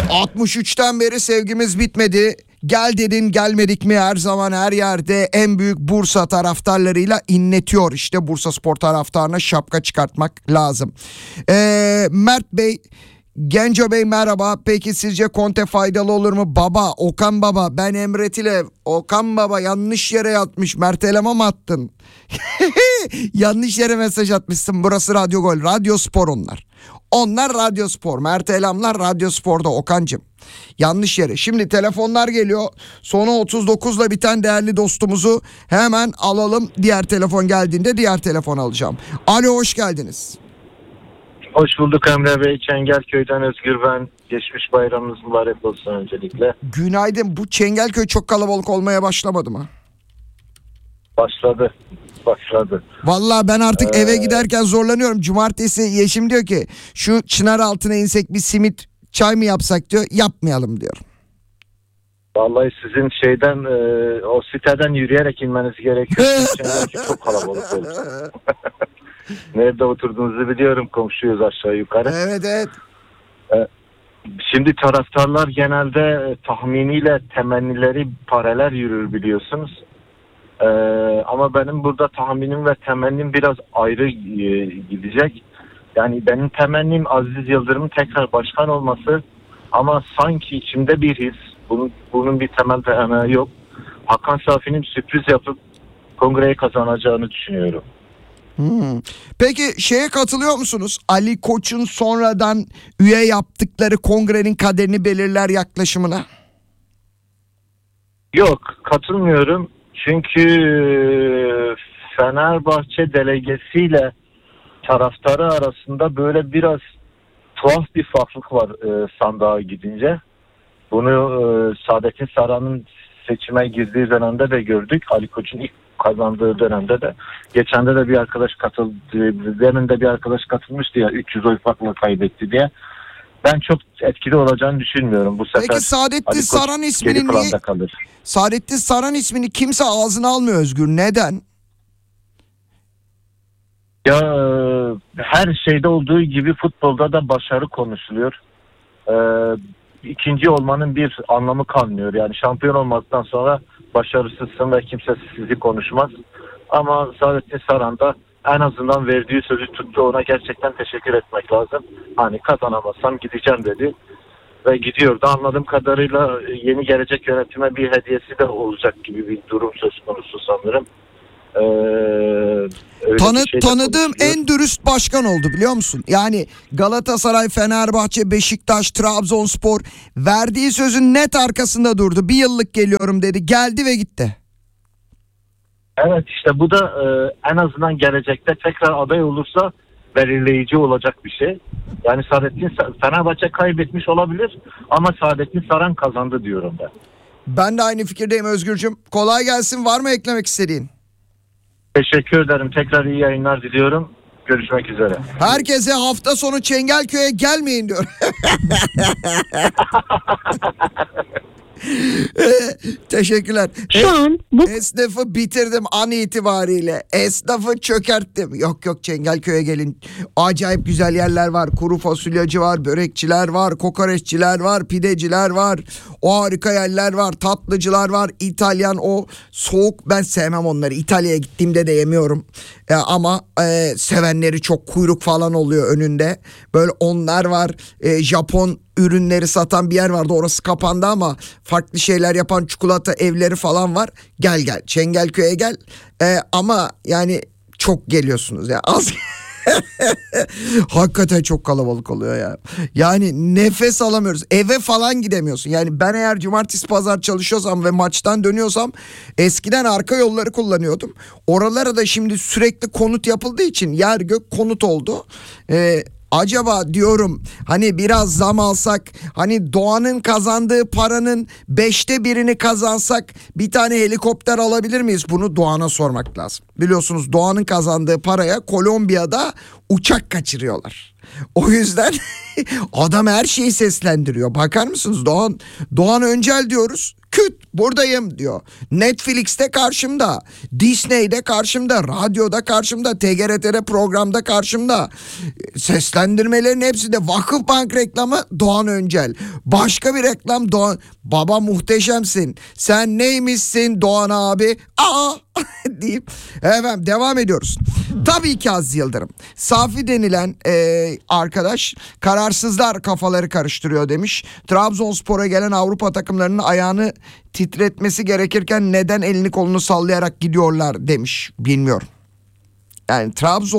63'ten beri sevgimiz bitmedi. Gel dedin gelmedik mi, her zaman her yerde en büyük Bursa taraftarlarıyla inletiyor. İşte Bursaspor taraftarına şapka çıkartmak lazım. Mert Bey, Genco Bey merhaba. Peki sizce Conte faydalı olur mu? Baba, Okan Baba, ben Emre Tilev. Okan Baba yanlış yere yatmış. Mert Eleman mı attın? Yanlış yere mesaj atmışsın. Burası Radyo Gol. Radyo Spor onlar. Onlar Radyo Spor. Mert Elamlar Radyo Spor'da Okan'cığım. Yanlış yere. Şimdi telefonlar geliyor. Sonu 39'la biten değerli dostumuzu hemen alalım. Diğer telefon geldiğinde diğer telefon alacağım. Alo, hoş geldiniz. Hoş bulduk Emre Bey. Çengelköy'den Özgür ben. Geçmiş bayramınız mübarek olsun öncelikle. Günaydın. Bu Çengelköy çok kalabalık olmaya başlamadı mı? Başladı. Vallahi ben artık eve giderken zorlanıyorum. Cumartesi Yeşim diyor ki şu çınar altına insek bir simit çay mı yapsak diyor. Yapmayalım diyor. Vallahi sizin o siteden yürüyerek inmeniz gerekiyor. Çengelköy çok kalabalık olur. Nerede oturduğunuzu biliyorum. Komşuyuz aşağı yukarı. Evet. Şimdi taraftarlar genelde tahminiyle temennileri paralel yürür biliyorsunuz. Ama benim burada tahminim ve temennim biraz ayrı gidecek. Yani benim temennim Aziz Yıldırım'ın tekrar başkan olması, ama sanki içimde bir his, bunun bir temel dayanağı yok. Hakan Safi'nin sürpriz yapıp kongreyi kazanacağını düşünüyorum. Peki şeye katılıyor musunuz? Ali Koç'un sonradan üye yaptıkları kongrenin kaderini belirler yaklaşımına. Yok, katılmıyorum. Çünkü Fenerbahçe delegesiyle taraftarı arasında böyle biraz tuhaf bir farklılık var sandığa gidince. Bunu Saadettin Saran'ın seçime girdiği dönemde de gördük. Ali Koç'un ilk kazandığı dönemde de. Geçen de bir arkadaş katıldı. Demin de bir arkadaş katılmıştı ya, 300 oy farkla kaybetti diye. Ben çok etkili olacağını düşünmüyorum bu sefer. Peki Saadettin Saran ismini niye? Saadettin Saran ismini kimse ağzına almıyor Özgür. Neden? Ya her şeyde olduğu gibi futbolda da başarı konuşuluyor. İkinci olmanın bir anlamı kalmıyor. Yani şampiyon olmaktan sonra başarısızsın ve kimse sizi konuşmaz. Ama Saadettin Saran da en azından verdiği sözü tuttu. Ona gerçekten teşekkür etmek lazım. Hani kazanamazsam gideceğim dedi. Ve gidiyordu. Anladığım kadarıyla yeni gelecek yönetime bir hediyesi de olacak gibi bir durum söz konusu sanırım. Tanıdığım en dürüst başkan oldu biliyor musun? Yani Galatasaray, Fenerbahçe, Beşiktaş, Trabzonspor verdiği sözün net arkasında durdu. Bir yıllık geliyorum dedi. Geldi ve gitti. Evet, işte bu da en azından gelecekte tekrar aday olursa belirleyici olacak bir şey. Yani Fenerbahçe kaybetmiş olabilir ama Saadettin Saran kazandı diyorum ben. Ben de aynı fikirdeyim Özgürcüğüm. Kolay gelsin. Var mı eklemek istediğin? Teşekkür ederim. Tekrar iyi yayınlar diliyorum. Görüşmek üzere. Herkese hafta sonu Çengelköy'e gelmeyin diyor. Teşekkürler. Şu an bu Esnafı bitirdim an itibariyle. Esnafı çökerttim. Yok Çengelköy'e gelin. Acayip güzel yerler var. Kuru fasulyacı var, börekçiler var, kokoreççiler var, pideciler var. O harika yerler var, tatlıcılar var. İtalyan o soğuk, ben sevmem onları. İtalya'ya gittiğimde de yemiyorum. Ama sevenleri çok, kuyruk falan oluyor önünde. Böyle onlar var. Japon ürünleri satan bir yer vardı, orası kapandı ama farklı şeyler yapan çikolata evleri falan var. Gel Çengelköy'e gel. Ama yani çok geliyorsunuz ya, az. Hakikaten çok kalabalık oluyor ya. Yani nefes alamıyoruz. Eve falan gidemiyorsun. Yani ben eğer cumartesi pazar çalışıyorsam ve maçtan dönüyorsam, eskiden arka yolları kullanıyordum. Oralara da şimdi sürekli konut yapıldığı için yer gök konut oldu. Acaba diyorum hani biraz zam alsak, hani Doğan'ın kazandığı paranın 1/5'ini kazansak bir tane helikopter alabilir miyiz? Bunu Doğan'a sormak lazım. Biliyorsunuz Doğan'ın kazandığı paraya Kolombiya'da uçak kaçırıyorlar. O yüzden adam her şeyi seslendiriyor. Bakar mısınız Doğan Öncel diyoruz. Küt buradayım diyor. Netflix'te karşımda, Disney'de karşımda, radyoda karşımda, TGRT'de programda karşımda. Seslendirmelerin hepsi de Vakıfbank reklamı Doğan Öncel. Başka bir reklam Doğan. Baba muhteşemsin. Sen neymişsin Doğan abi? Aa deyip efendim devam ediyoruz. Tabii ki Aziz Yıldırım. Safi denilen arkadaş kararsızlar kafaları karıştırıyor demiş. Trabzonspor'a gelen Avrupa takımlarının ayağını titretmesi gerekirken neden elini kolunu sallayarak gidiyorlar demiş. Bilmiyorum. Yani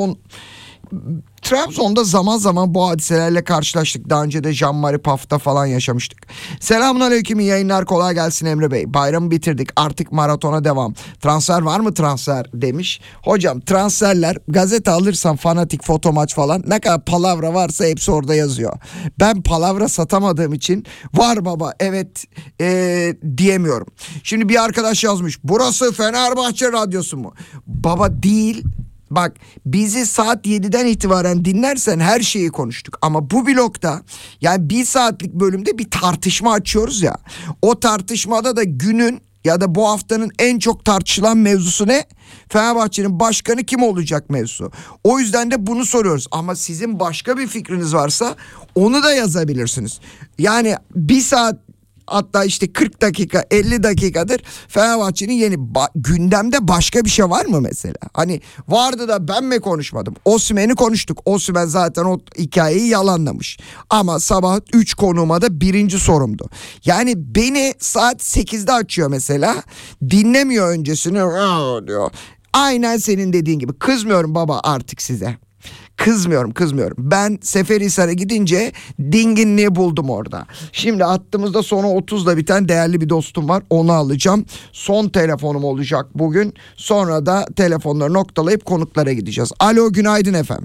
Trabzon'da zaman zaman bu hadiselerle karşılaştık. Daha önce de Jean-Marie Paf'ta falan yaşamıştık. Selamünaleyküm, iyi yayınlar, kolay gelsin Emre Bey. Bayramı bitirdik, artık maratona devam. Transfer var mı transfer demiş. Hocam transferler, gazete alırsan Fanatik, Foto Maç falan, ne kadar palavra varsa hepsi orada yazıyor. Ben palavra satamadığım için var baba evet diyemiyorum. Şimdi bir arkadaş yazmış, burası Fenerbahçe radyosu mu? Baba değil. Bak, bizi saat 7'den itibaren dinlersen her şeyi konuştuk. Ama bu blokta, yani 1 saatlik bölümde bir tartışma açıyoruz ya. O tartışmada da günün ya da bu haftanın en çok tartışılan mevzusu ne? Fenerbahçe'nin başkanı kim olacak mevzusu. O yüzden de bunu soruyoruz. Ama sizin başka bir fikriniz varsa onu da yazabilirsiniz. Yani 1 saat, hatta işte 40 dakika 50 dakikadır Fenerbahçe'nin yeni gündemde başka bir şey var mı mesela? Hani vardı da ben mi konuşmadım? Osimhen'i konuştuk. Osimhen zaten o hikayeyi yalanlamış. Ama sabah 3 konuğuma da 1. sorumdu. Yani beni saat 8'de açıyor mesela. Dinlemiyor öncesini diyor. Aynen senin dediğin gibi. Kızmıyorum baba artık size. Kızmıyorum. Ben Seferihisar'a gidince dinginliği buldum orada. Şimdi hattımızda sonu 30'da biten değerli bir dostum var. Onu alacağım. Son telefonum olacak bugün. Sonra da telefonları noktalayıp konuklara gideceğiz. Alo, günaydın efendim.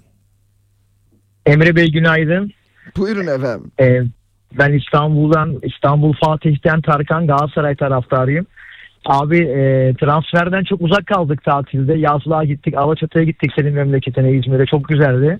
Emre Bey günaydın. Buyurun efendim. Ben İstanbul Fatih'ten Tarkan, Galatasaray taraftarıyım. Abi transferden çok uzak kaldık tatilde. Yazlığa gittik, Alaçatı'ya gittik, senin memleketine, İzmir'e, çok güzeldi.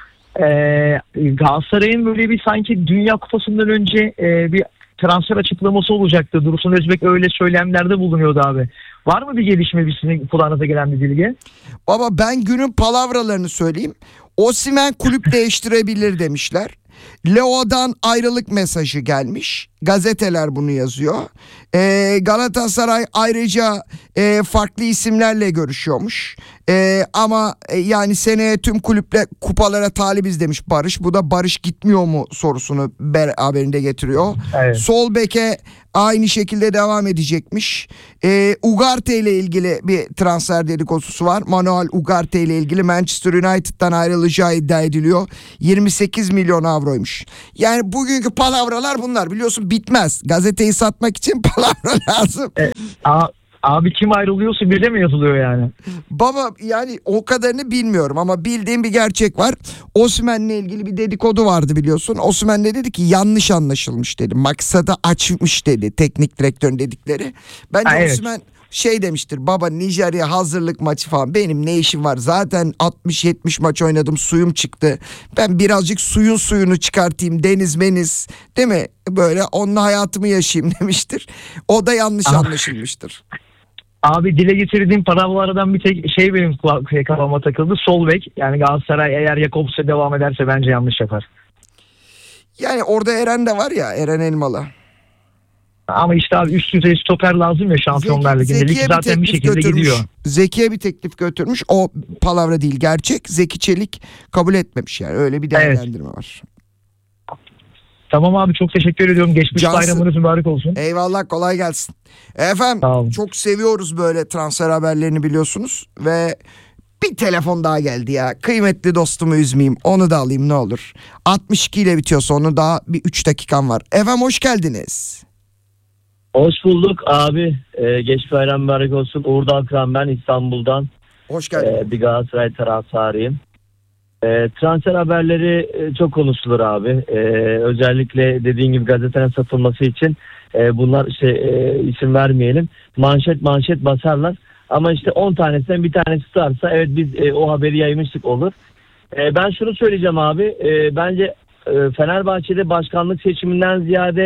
Galatasaray'ın böyle bir sanki Dünya Kupası'ndan önce bir transfer açıklaması olacaktı. Dursun Özbek öyle söylemlerde bulunuyordu abi. Var mı bir gelişme, sizin kulağınıza gelen bir bilgi? Baba ben günün palavralarını söyleyeyim. Osimhen kulüp değiştirebilir demişler. Leo'dan ayrılık mesajı gelmiş. Gazeteler bunu yazıyor. Galatasaray ayrıca farklı isimlerle görüşüyormuş. Ama yani seneye tüm kulüple kupalara talibiz demiş Barış. Bu da Barış gitmiyor mu sorusunu haberinde getiriyor. Evet. Sol beke aynı şekilde devam edecekmiş. Ugarte ile ilgili bir transfer dedikodusu var. Manuel Ugarte ile ilgili Manchester United'dan ayrılacağı iddia ediliyor. 28 milyon avroymuş. Yani bugünkü palavralar bunlar. Biliyorsun bitmez. Gazeteyi satmak için palavra lazım. Abi kim ayrılıyorsa bir de mi yazılıyor yani? Baba yani o kadarını bilmiyorum ama bildiğim bir gerçek var. Osimhen'le ilgili bir dedikodu vardı biliyorsun. Osimhen de dedi ki yanlış anlaşılmış dedi. Maksadı açmış dedi teknik direktörün dedikleri. Bence evet. Osimhen şey demiştir, baba Nijerya hazırlık maçı falan, benim ne işim var, zaten 60-70 maç oynadım, suyum çıktı, ben birazcık suyunu çıkartayım, deniz meniz değil mi, böyle onunla hayatımı yaşayayım demiştir. O da yanlış anlaşılmıştır. Abi dile getirdiğim palavralardan bir tek şey benim kafama takıldı. Sol bek, yani Galatasaray eğer Jakobs'e devam ederse bence yanlış yapar. Yani orada Eren de var ya, Eren Elmalı. Ama işte abi üst düzey stoper lazım ya Şampiyonlar Ligi'nde. Lig zaten bir şekilde gidiyor. Zeki'ye bir teklif götürmüş. O palavra değil, gerçek. Zeki Çelik kabul etmemiş yani. Öyle bir değerlendirme var. Tamam abi, çok teşekkür ediyorum. Geçmiş bayramınız mübarek olsun. Eyvallah, kolay gelsin. Efendim çok seviyoruz böyle transfer haberlerini biliyorsunuz. Ve bir telefon daha geldi ya. Kıymetli dostumu üzmeyeyim. Onu da alayım ne olur. 62 ile bitiyor sonu, daha bir 3 dakikam var. Efendim hoş geldiniz. Hoş bulduk abi. Geç bayram mübarek olsun. Uğur Dalkıran ben, İstanbul'dan. Hoş geldin. Bir Galatasaray taraftarıyım. Transfer haberleri çok konuşulur abi. Özellikle dediğin gibi gazetenin satılması için bunlar işte isim vermeyelim. Manşet basarlar. Ama işte 10 tanesinden bir tanesi tutarsa evet biz o haberi yaymıştık olur. Ben şunu söyleyeceğim abi. Bence Fenerbahçe'de başkanlık seçiminden ziyade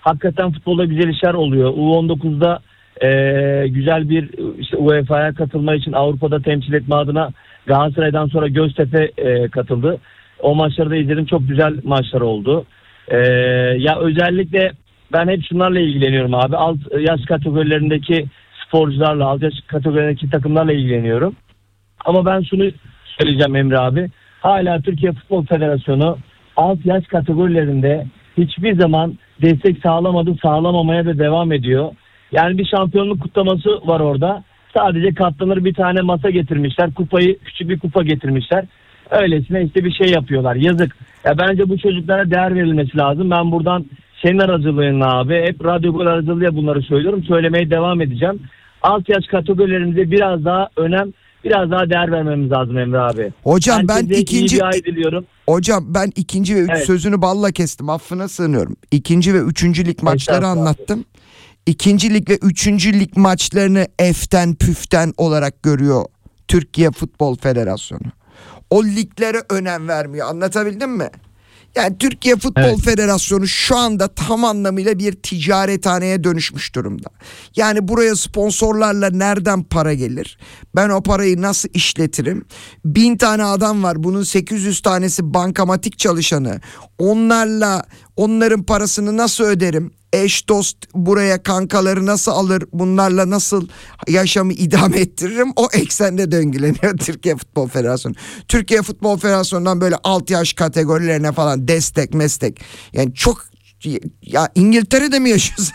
hakikaten futbolda güzel işler oluyor. U19'da güzel bir işte UEFA'ya katılma için Avrupa'da temsil etme adına Galatasaray'dan sonra Göztepe katıldı. O maçları da izledim. Çok güzel maçlar oldu. Ya özellikle ben hep şunlarla ilgileniyorum abi. Alt yaş kategorilerindeki sporcularla, alt yaş kategorilerindeki takımlarla ilgileniyorum. Ama ben şunu söyleyeceğim Emre abi. Hala Türkiye Futbol Federasyonu alt yaş kategorilerinde hiçbir zaman destek sağlamadı, sağlamamaya da devam ediyor. Yani bir şampiyonluk kutlaması var orada. Sadece katlanır bir tane masa getirmişler. Kupayı, küçük bir kupa getirmişler. Öylesine işte bir şey yapıyorlar. Yazık. Ya bence bu çocuklara değer verilmesi lazım. Ben buradan senin aracılığınla abi hep Radyo Gol aracılığıyla bunları söylüyorum. Söylemeye devam edeceğim. Alt yaş kategorilerimize biraz daha önem, biraz daha değer vermemiz lazım Emre abi. Hocam Herkese ben ikinci iyi bir ay diliyorum. Hocam ben ikinci ve Evet. sözünü balla kestim. Affına sığınıyorum. İkinci ve üçüncü lig maçları Estağfurullah. anlattım. İkinci lig ve üçüncü lig maçlarını eften püften olarak görüyor Türkiye Futbol Federasyonu. O liglere önem vermiyor. Anlatabildim mi? Yani Türkiye Futbol Evet. Federasyonu şu anda tam anlamıyla bir ticarethaneye dönüşmüş durumda. Yani buraya sponsorlarla nereden para gelir? Ben o parayı nasıl işletirim? 1000 tane adam var. Bunun 800 tanesi bankamatik çalışanı. Onların parasını nasıl öderim? Eş dost buraya kankaları nasıl alır? Bunlarla nasıl yaşamı idame ettiririm? O eksende döngüleniyor Türkiye Futbol Federasyonu. Türkiye Futbol Federasyonu'ndan böyle alt yaş kategorilerine falan destek meslek. Yani çok ya İngiltere'de mi yaşıyorsun?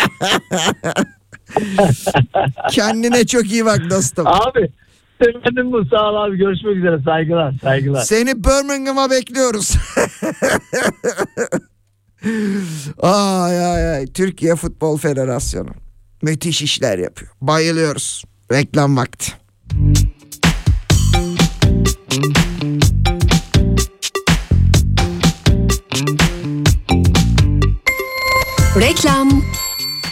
Kendine çok iyi bak dostum. Abi sevindim bu. Sağ ol abi. Görüşmek üzere. Saygılar. Saygılar. Seni Birmingham'a bekliyoruz. Ay. Türkiye Futbol Federasyonu. Müthiş işler yapıyor. Bayılıyoruz. Reklam vakti. Reklam.